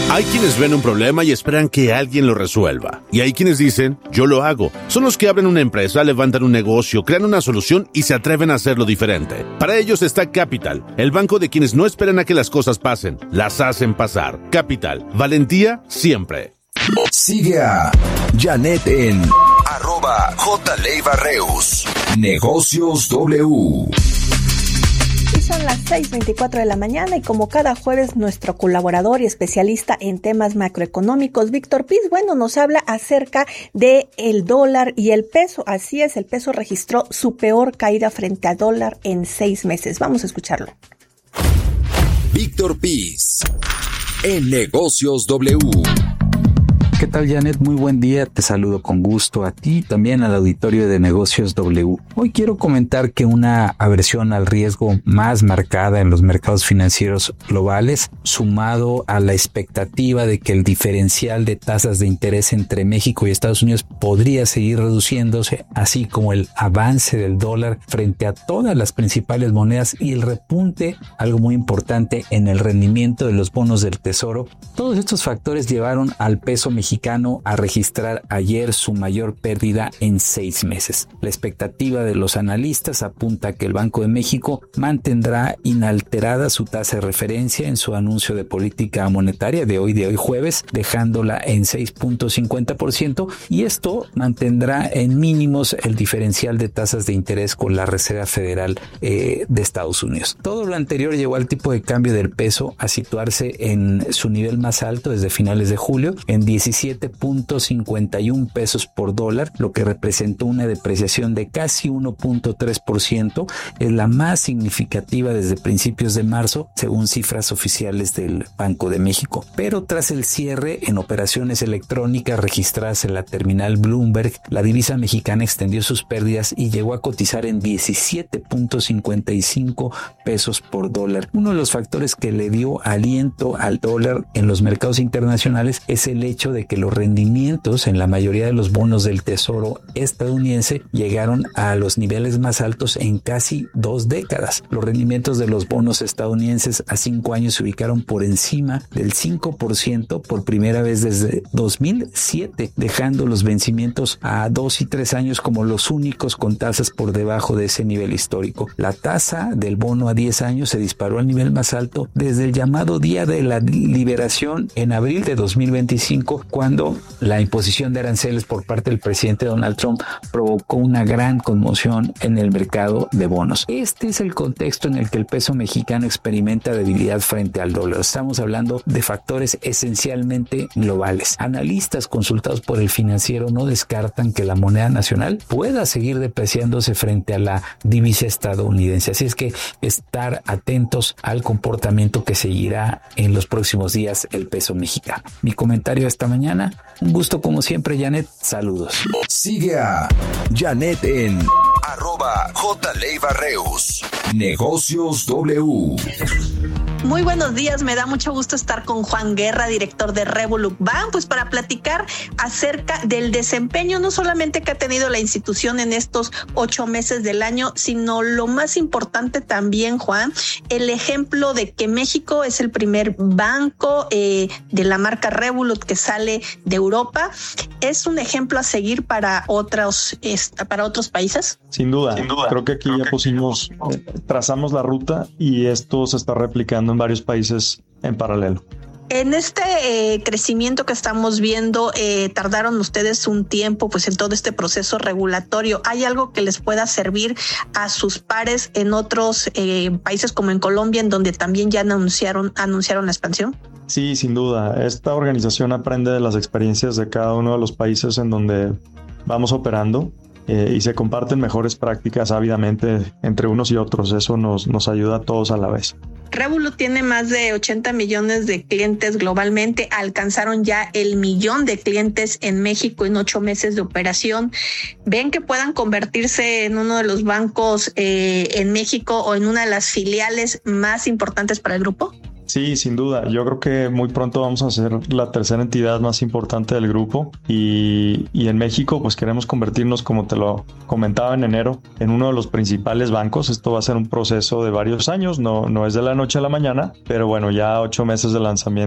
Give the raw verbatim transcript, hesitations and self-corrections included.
Hay quienes ven un problema y esperan que alguien lo resuelva. Y hay quienes dicen, yo lo hago. Son los que abren una empresa, levantan un negocio, crean una solución y se atreven a hacerlo diferente. Para ellos está Capital, el banco de quienes no esperan a que las cosas pasen, las hacen pasar. Capital, valentía siempre. Sigue a Janet en arroba jleiva-reus. Negocios W. Son las seis veinticuatro de la mañana y como cada jueves nuestro colaborador y especialista en temas macroeconómicos, Víctor Piz, bueno, nos habla acerca de el dólar y el peso. Así es, el peso registró su peor caída frente al dólar en seis meses. Vamos a escucharlo. Víctor Piz en Negocios W. ¿Qué tal, Janet? Muy buen día, te saludo con gusto a ti, también al auditorio de Negocios W. Hoy quiero comentar que una aversión al riesgo más marcada en los mercados financieros globales, sumado a la expectativa de que el diferencial de tasas de interés entre México y Estados Unidos podría seguir reduciéndose, así como el avance del dólar frente a todas las principales monedas y el repunte, algo muy importante, en el rendimiento de los bonos del Tesoro. Todos estos factores llevaron al peso mexicano mexicano a registrar ayer su mayor pérdida en seis meses. La expectativa de los analistas apunta a que el Banco de México mantendrá inalterada su tasa de referencia en su anuncio de política monetaria de hoy, de hoy jueves, dejándola en seis punto cincuenta por ciento, y esto mantendrá en mínimos el diferencial de tasas de interés con la Reserva Federal eh, de Estados Unidos. Todo lo anterior llevó al tipo de cambio del peso a situarse en su nivel más alto desde finales de julio, en diecisiete punto cincuenta y uno pesos por dólar, lo que representó una depreciación de casi uno punto tres por ciento, es la más significativa desde principios de marzo, según cifras oficiales del Banco de México. Pero tras el cierre en operaciones electrónicas registradas en la terminal Bloomberg, la divisa mexicana extendió sus pérdidas y llegó a cotizar en diecisiete punto cincuenta y cinco pesos por dólar. Uno de los factores que le dio aliento al dólar en los mercados internacionales es el hecho de que los rendimientos en la mayoría de los bonos del Tesoro estadounidense llegaron a los niveles más altos en casi dos décadas. Los rendimientos de los bonos estadounidenses a cinco años se ubicaron por encima del cinco por ciento por primera vez desde dos mil siete, dejando los vencimientos a dos y tres años como los únicos con tasas por debajo de ese nivel histórico. La tasa del bono a diez años se disparó al nivel más alto desde el llamado Día de la Liberación en abril de dos mil veinticinco, cuando la imposición de aranceles por parte del presidente Donald Trump provocó una gran conmoción en el mercado de bonos. Este es el contexto en el que el peso mexicano experimenta debilidad frente al dólar. Estamos hablando de factores esencialmente globales. Analistas consultados por el Financiero no descartan que la moneda nacional pueda seguir depreciándose frente a la divisa estadounidense. Así es que estar atentos al comportamiento que seguirá en los próximos días el peso mexicano. Mi comentario esta mañana. Un gusto como siempre, Janet. Saludos. Sigue a Janet en arroba jleiva-reus. Negocios W. Muy buenos días, me da mucho gusto estar con Juan Guerra, director de Revolut Bank, pues para platicar acerca del desempeño no solamente que ha tenido la institución en estos ocho meses del año, sino lo más importante también, Juan, el ejemplo de que México es el primer banco eh, de la marca Revolut que sale de Europa. ¿Es un ejemplo a seguir para otros, est- para otros países? Sin duda, Sin duda. Creo que aquí Creo ya pusimos, eh, trazamos la ruta y esto se está replicando en varios países en paralelo. En este eh, crecimiento que estamos viendo, eh, tardaron ustedes un tiempo pues en todo este proceso regulatorio. ¿Hay algo que les pueda servir a sus pares en otros eh, países como en Colombia, en donde también ya anunciaron, anunciaron la expansión? Sí, sin duda. Esta organización aprende de las experiencias de cada uno de los países en donde vamos operando. Eh, y se comparten mejores prácticas ávidamente entre unos y otros. Eso nos, nos ayuda a todos a la vez. Revolut tiene más de ochenta millones de clientes globalmente. Alcanzaron ya el millón de clientes en México en ocho meses de operación. ¿Ven que puedan convertirse en uno de los bancos eh, en México o en una de las filiales más importantes para el grupo? Sí, sin duda. Yo creo que muy pronto vamos a ser la tercera entidad más importante del grupo y, y en México pues queremos convertirnos, como te lo comentaba en enero, en uno de los principales bancos. Esto va a ser un proceso de varios años, no, no es de la noche a la mañana, pero bueno, ya ocho meses de lanzamiento